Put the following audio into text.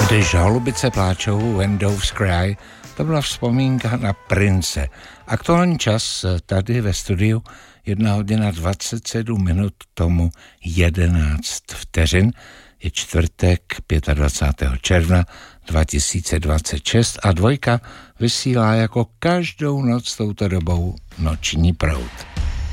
Když holubice pláčou, When Doves Cry, to byla vzpomínka na Prince. Aktuální čas tady ve studiu 1:27 tomu 11 vteřin. Je čtvrtek 25. června 2026 a Dvojka vysílá jako každou noc touto dobou Noční proud.